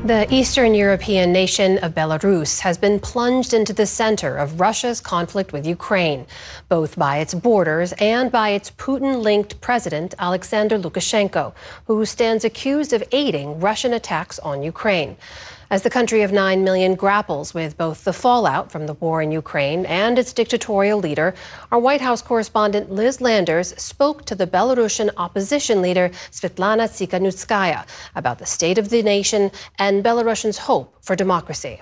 The Eastern European nation of Belarus has been plunged into the center of Russia's conflict with Ukraine, both by its borders and by its Putin-linked president, Alexander Lukashenko, who stands accused of aiding Russian attacks on Ukraine. As the country of 9 million grapples with both the fallout from the war in Ukraine and its dictatorial leader, our White House correspondent Liz Landers spoke to the Belarusian opposition leader Svetlana Tikhanovskaya about the state of the nation and Belarusians' hope for democracy.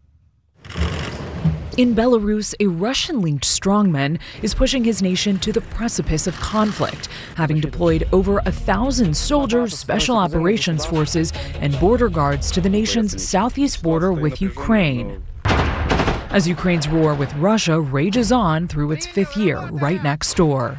In Belarus, a Russian-linked strongman is pushing his nation to the precipice of conflict, having deployed over 1,000 soldiers, special operations forces, and border guards to the nation's southeast border with Ukraine. As Ukraine's war with Russia rages on through its fifth year right next door.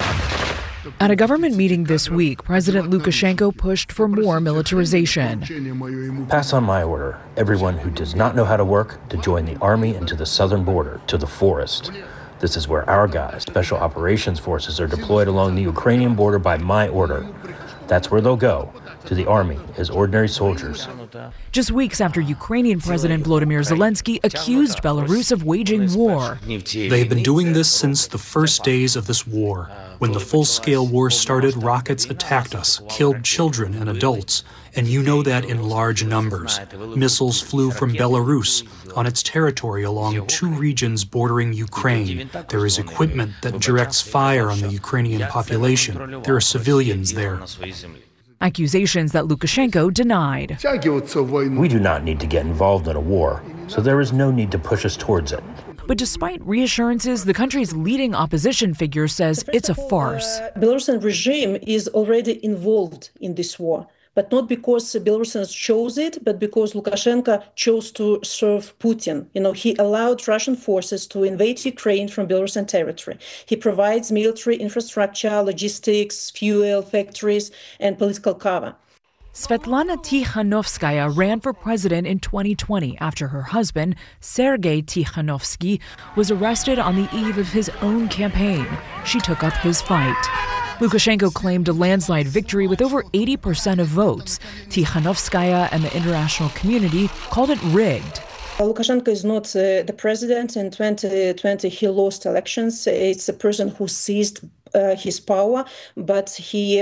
At a government meeting this week, President Lukashenko pushed for more militarization. Pass on my order, everyone who does not know how to work, to join the army and to the southern border, to the forest. This is where our guys, special operations forces, are deployed along the Ukrainian border by my order. That's where they'll go, to the army, as ordinary soldiers. Just weeks after Ukrainian President Volodymyr Zelensky accused Belarus of waging war. They've been doing this since the first days of this war. When the full-scale war started, rockets attacked us, killed children and adults, and you know that in large numbers. Missiles flew from Belarus on its territory along 2 regions bordering Ukraine. There is equipment that directs fire on the Ukrainian population. There are civilians there. Accusations that Lukashenko denied. We do not need to get involved in a war, so there is no need to push us towards it. But despite reassurances, the country's leading opposition figure says it's a farce. Belarusian regime is already involved in this war, but not because Belarusians chose it, but because Lukashenko chose to serve Putin. He allowed Russian forces to invade Ukraine from Belarusian territory. He provides military infrastructure, logistics, fuel, factories, and political cover. Svetlana Tikhanovskaya ran for president in 2020 after her husband, Sergei Tikhanovsky, was arrested on the eve of his own campaign. She took up his fight. Lukashenko claimed a landslide victory with over 80% of votes. Tikhanovskaya and the international community called it rigged. Lukashenko is not the president. In 2020, he lost elections. It's a person who seized his power, but he,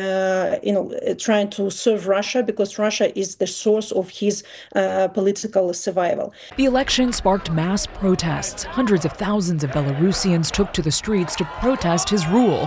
trying to serve Russia because Russia is the source of his political survival. The election sparked mass protests. Hundreds of thousands of Belarusians took to the streets to protest his rule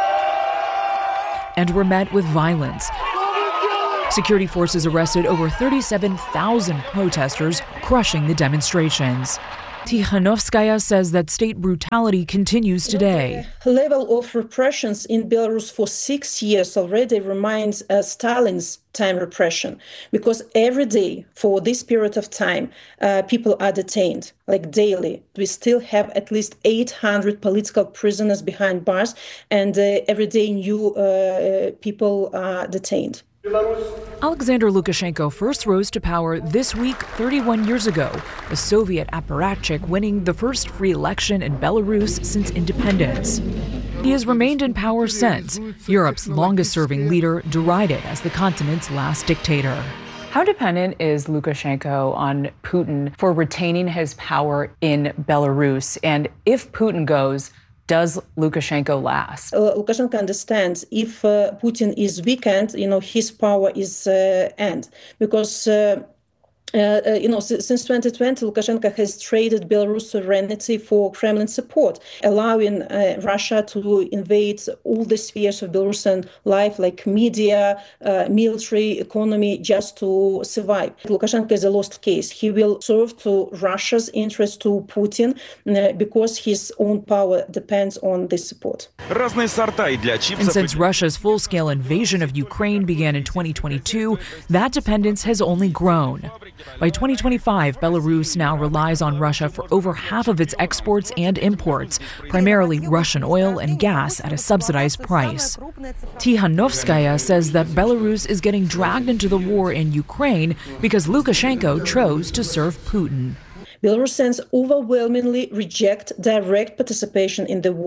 and were met with violence. Security forces arrested over 37,000 protesters, crushing the demonstrations. Tikhanovskaya says that state brutality continues today. The level of repressions in Belarus for 6 years already reminds Stalin's time repression, because every day for this period of time, people are detained, like daily. We still have at least 800 political prisoners behind bars, and every day new people are detained. Alexander Lukashenko first rose to power this week 31 years ago, a Soviet apparatchik winning the first free election in Belarus since independence. He has remained in power since, Europe's longest-serving leader derided as the continent's last dictator. How dependent is Lukashenko on Putin for retaining his power in Belarus? And if Putin goes, does Lukashenko last? Lukashenko understands if Putin is weakened, his power is end. Because since 2020, Lukashenko has traded Belarus sovereignty for Kremlin support, allowing Russia to invade all the spheres of Belarusian life, like media, military, economy, just to survive. Lukashenko is a lost case. He will serve to Russia's interest to Putin because his own power depends on this support. And since Russia's full-scale invasion of Ukraine began in 2022, that dependence has only grown. By 2025, Belarus now relies on Russia for over half of its exports and imports, primarily Russian oil and gas at a subsidized price. Tikhanovskaya says that Belarus is getting dragged into the war in Ukraine because Lukashenko chose to serve Putin. Belarusians overwhelmingly reject direct participation in the war.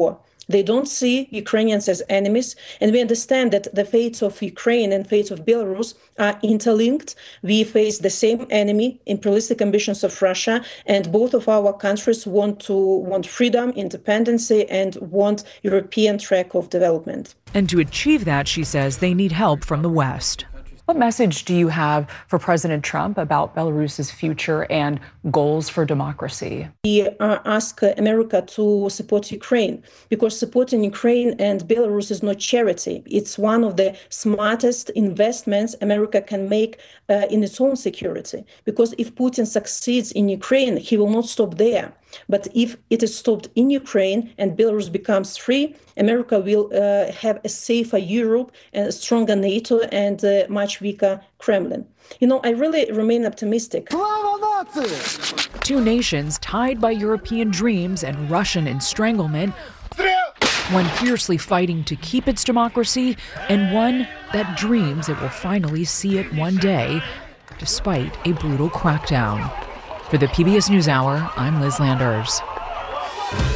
They don't see Ukrainians as enemies, and we understand that the fates of Ukraine and fates of Belarus are interlinked. We face the same enemy, imperialistic ambitions of Russia, and both of our countries want freedom, independence, and want European track of development. And to achieve that, she says, they need help from the West. What message do you have for President Trump about Belarus's future and goals for democracy? We ask America to support Ukraine, because supporting Ukraine and Belarus is not charity. It's one of the smartest investments America can make in its own security. Because if Putin succeeds in Ukraine, he will not stop there. But if it is stopped in Ukraine and Belarus becomes free, America will have a safer Europe, and a stronger NATO, and a much weaker Kremlin. You know, I really remain optimistic. Two nations tied by European dreams and Russian estranglement, one fiercely fighting to keep its democracy, and one that dreams it will finally see it one day, despite a brutal crackdown. For the PBS NewsHour, I'm Liz Landers.